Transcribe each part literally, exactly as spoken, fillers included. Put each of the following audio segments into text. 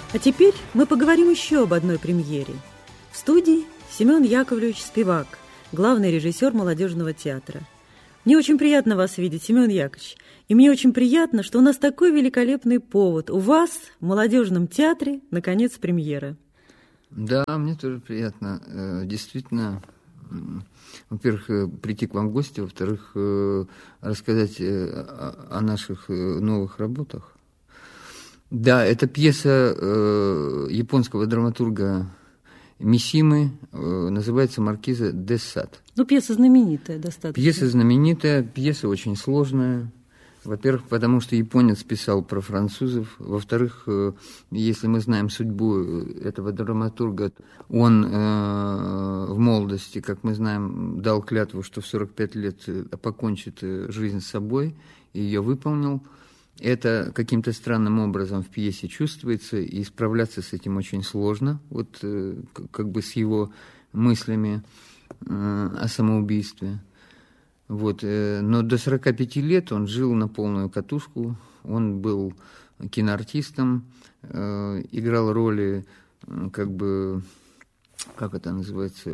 А теперь мы поговорим еще об одной премьере. В студии Семен Яковлевич Спивак, главный режиссер молодежного театра. Мне очень приятно вас видеть, Семен Яковлевич. И мне очень приятно, что у нас такой великолепный повод. У вас в молодежном театре, наконец, премьера. Да, мне тоже приятно. Действительно, во-первых, прийти к вам в гости, во-вторых, рассказать о наших новых работах. Да, это пьеса э, японского драматурга Мисимы, э, называется «Маркиза де Сад». Ну, пьеса знаменитая достаточно. Пьеса знаменитая, пьеса очень сложная. Во-первых, потому что японец писал про французов. Во-вторых, э, если мы знаем судьбу этого драматурга, он э, в молодости, как мы знаем, дал клятву, что в сорок пять лет покончит жизнь с собой, и ее выполнил. Это каким-то странным образом в пьесе чувствуется, и справляться с этим очень сложно, вот как бы с его мыслями о самоубийстве. Вот. Но до сорока пяти лет он жил на полную катушку, он был киноартистом, играл роли, как бы, как это называется,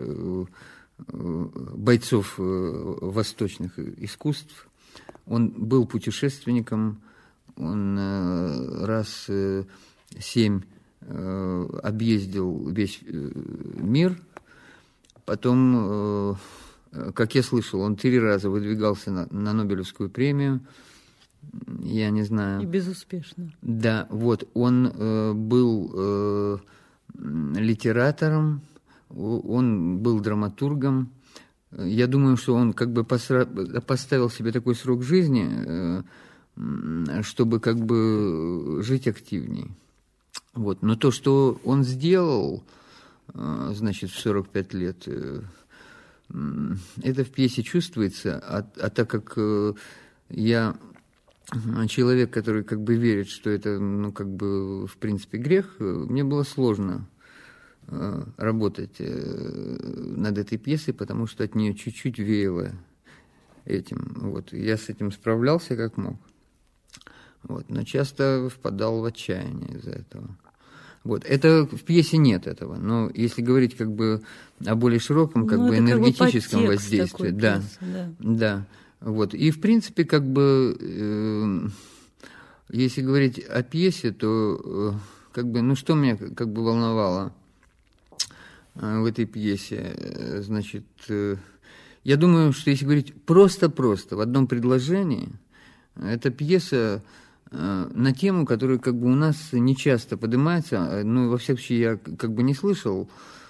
бойцов восточных искусств. Он был путешественником. Он раз семь объездил весь мир. Потом, как я слышал, он три раза выдвигался на, на Нобелевскую премию. Я не знаю. И безуспешно. Да, вот. Он был литератором, он был драматургом. Я думаю, что он как бы поставил себе такой срок жизни, чтобы как бы жить активнее. Вот. Но то, что он сделал, значит, в сорок пять лет, это в пьесе чувствуется, а, а так как я человек, который как бы верит, что это, ну, как бы, в принципе, грех, мне было сложно работать над этой пьесой, потому что от нее чуть-чуть веяло этим. Вот. Я с этим справлялся как мог. Вот, но часто впадал в отчаяние из-за этого. Вот, это в пьесе нет этого, но если говорить как бы о более широком, как ну, бы энергетическом как бы воздействии, да, пьесы, да, да, вот, и в принципе как бы, э, если говорить о пьесе, то э, как бы, ну что меня как бы волновало э, в этой пьесе, э, значит, э, я думаю, что если говорить просто-просто в одном предложении, эта пьеса на тему, которая как бы у нас не часто поднимается, ну, во всяком случае, я как бы не слышал,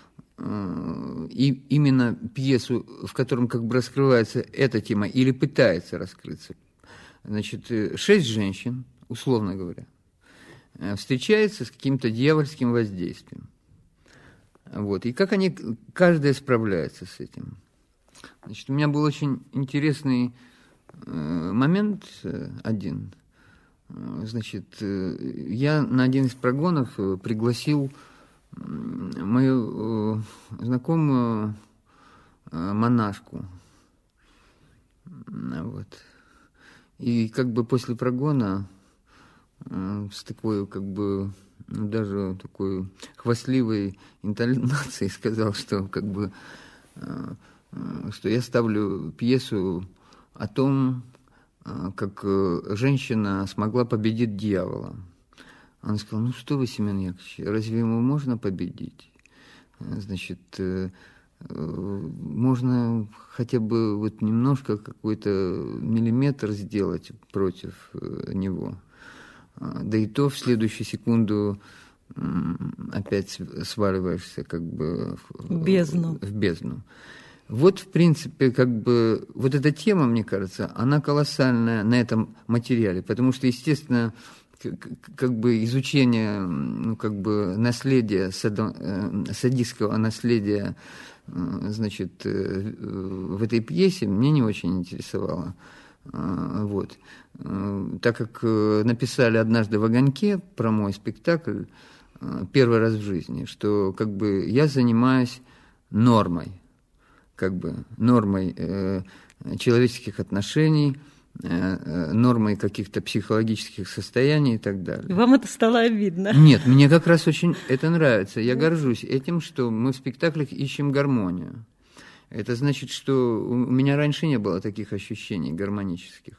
и именно пьесу, в котором как бы раскрывается эта тема или пытается раскрыться. Значит, шесть женщин, условно говоря, встречаются с каким-то дьявольским воздействием. Вот. И как они, каждая справляется с этим. Значит, у меня был очень интересный момент один. Значит, я на один из прогонов пригласил мою знакомую монашку. Вот. И как бы после прогона с такой, как бы, ну, даже такой хвастливой интонацией сказал, что как бы, что я ставлю пьесу о том, как женщина смогла победить дьявола. Он сказал: ну что вы, Семен Яковлевич, разве ему можно победить? Значит, можно хотя бы вот немножко какой-то миллиметр сделать против него. Да и то в следующую секунду опять сваливаешься как бы в бездну. В бездну. Вот, в принципе, как бы, вот эта тема, мне кажется, она колоссальная на этом материале, потому что, естественно, как бы изучение, ну, как бы наследия, садистского наследия, значит, в этой пьесе мне не очень интересовало. Вот. Так как написали однажды в «Огоньке» про мой спектакль первый раз в жизни, что как бы я занимаюсь нормой, как бы нормой э, человеческих отношений, нормой каких-то психологических состояний и так далее. Вам это стало обидно? Нет, мне как раз очень это нравится. Я горжусь этим, что мы в спектаклях ищем гармонию. Это значит, что у меня раньше не было таких ощущений гармонических.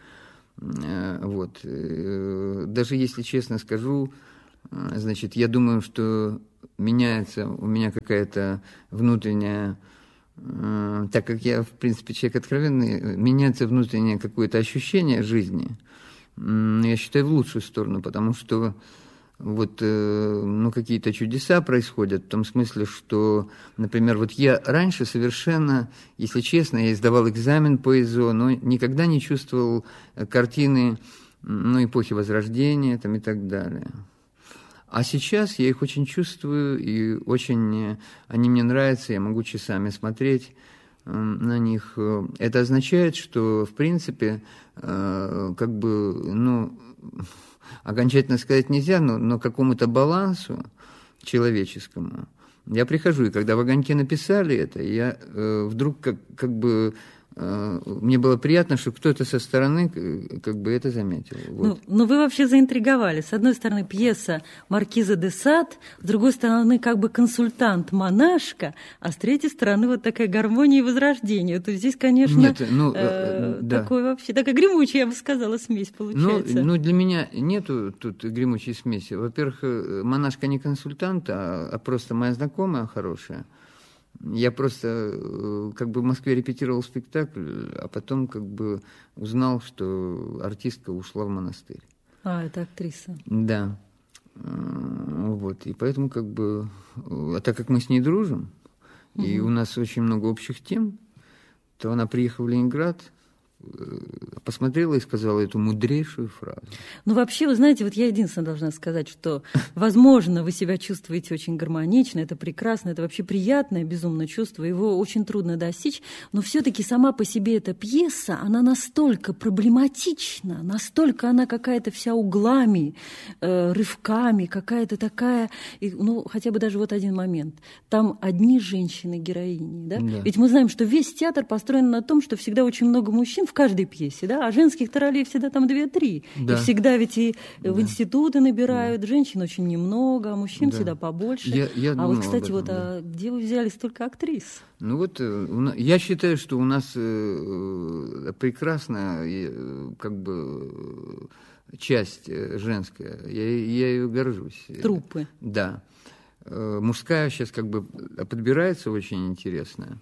Вот. Даже если честно скажу, значит, я думаю, что меняется у меня какая-то внутренняя, так как я, в принципе, человек откровенный, меняется внутреннее какое-то ощущение жизни, я считаю, в лучшую сторону, потому что вот, ну, какие-то чудеса происходят, в том смысле, что, например, вот я раньше совершенно, если честно, я сдавал экзамен по ИЗО, но никогда не чувствовал картины, ну, эпохи Возрождения там, и так далее. А сейчас я их очень чувствую, и очень они мне нравятся, я могу часами смотреть на них. Это означает, что, в принципе, как бы, ну, окончательно сказать нельзя, но, но к какому-то балансу человеческому я прихожу. И когда в «Огоньке» написали это, я вдруг как, как бы... Мне было приятно, что кто-то со стороны как бы это заметил. Вот. Ну, ну, вы вообще заинтриговали. С одной стороны, пьеса «Маркиза де Сад», с другой стороны, как бы консультант-монашка, а с третьей стороны, вот такая гармония и возрождение. То есть здесь, конечно, Нет, ну, э, да. такой вообще, такая гремучая, я бы сказала, смесь получается. Ну, ну, для меня нету тут гремучей смеси. Во-первых, монашка не консультант, а, а просто моя знакомая хорошая. Я просто как бы в Москве репетировал спектакль, а потом как бы узнал, что артистка ушла в монастырь. А, это актриса. Да. Вот. И поэтому как бы... А так как мы с ней дружим, угу. и у нас очень много общих тем, то она приехала в Ленинград, посмотрела и сказала эту мудрейшую фразу. Ну, вообще, вы знаете, вот я единственное должна сказать, что, возможно, вы себя чувствуете очень гармонично, это прекрасно, это вообще приятное, безумно чувство, его очень трудно достичь, но все-таки сама по себе эта пьеса, она настолько проблематична, настолько она какая-то вся углами, э, рывками, какая-то такая, и, ну, хотя бы даже вот один момент. Там одни женщины-героини, да? Да. Ведь мы знаем, что весь театр построен на том, что всегда очень много мужчин в каждой пьесе, да, а женских ролей всегда там две-три. Да. И всегда ведь и да. в институты набирают, да. женщин очень немного, а мужчин да. всегда побольше. Я, я а вот, кстати, этом, вот да. а где вы взяли столько актрис? Ну вот, я считаю, что у нас прекрасная, как бы, часть женская. Я, я ее горжусь. Труппы. Да. Мужская сейчас как бы подбирается очень интересная.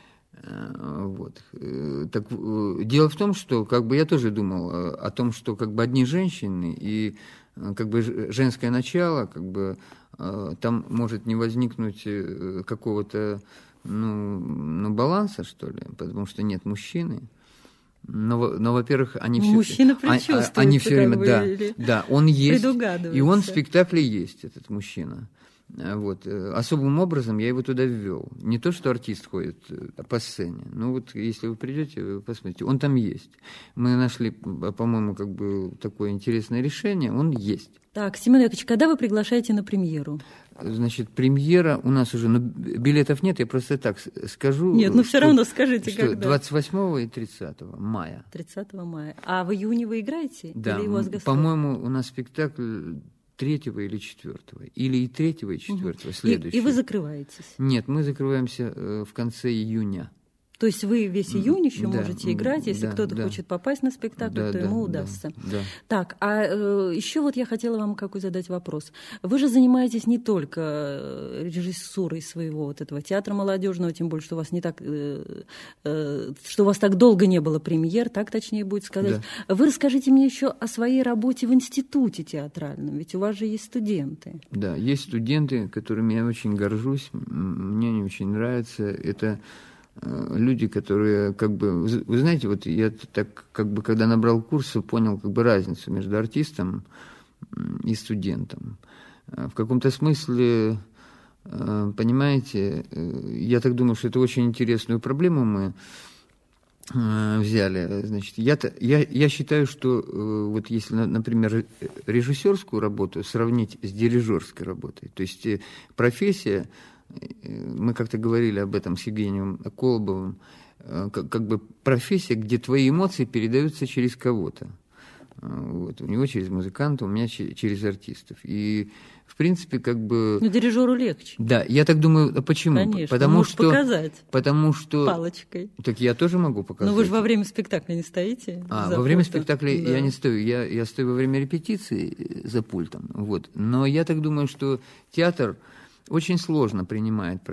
Вот. Так, дело в том, что как бы я тоже думал о том, что как бы одни женщины и как бы женское начало, как бы там может не возникнуть какого-то ну, ну, баланса, что ли, потому что нет мужчины. Но, но во-первых, они все, мужчина предчувствует, они все время, да, да, он есть, и он в спектакле есть, этот мужчина. Вот. Особым образом я его туда ввел. Не то, что артист ходит по сцене. Ну вот, если вы придете, вы посмотрите, он там есть. Мы нашли, по-моему, как бы такое интересное решение. Он есть. Так, Семен Яковлевич, когда вы приглашаете на премьеру? Значит, премьера у нас уже, ну, билетов нет, я просто так скажу. Нет, ну все равно скажите, что когда. двадцать восьмого и тридцатого мая. тридцатого мая. А в июне вы играете? Да, или у вас по-моему, у нас спектакль третьего или четвертого, или и третьего, и четвертого, угу. следующего. И, и вы закрываетесь? Нет, мы закрываемся в конце июня. То есть вы весь июнь еще да, можете играть, если да, кто-то да. хочет попасть на спектакль, да, то да, ему да, удастся. Да. Так, а э, еще вот я хотела вам какой задать вопрос. Вы же занимаетесь не только режиссурой своего вот этого театра молодежного, тем более, что у вас не так, э, э, что у вас так долго не было премьер, так точнее будет сказать. Да. Вы расскажите мне еще о своей работе в институте театральном, ведь у вас же есть студенты. Да, есть студенты, которыми я очень горжусь, мне они очень нравятся. Это люди, которые, как бы, вы знаете, вот я так, как бы, когда набрал курсы, понял, как бы, разницу между артистом и студентом. В каком-то смысле, понимаете, я так думаю, что это очень интересную проблему мы взяли. Значит, я, я, я считаю, что вот если, например, режиссерскую работу сравнить с дирижерской работой, то есть профессия, мы как-то говорили об этом с Евгением Колобовым, как, как бы профессия, где твои эмоции передаются через кого-то. Вот. У него через музыканта, у меня через артистов. И, в принципе, как бы... Но дирижеру легче. Да, я так думаю, а почему? Конечно, потому можешь что, показать потому что... палочкой. Так я тоже могу показать. Но вы же во время спектакля не стоите? А, за во время пультом? спектакля Да. я не стою. Я, я стою во время репетиции за пультом. Вот. Но я так думаю, что театр очень сложно принимает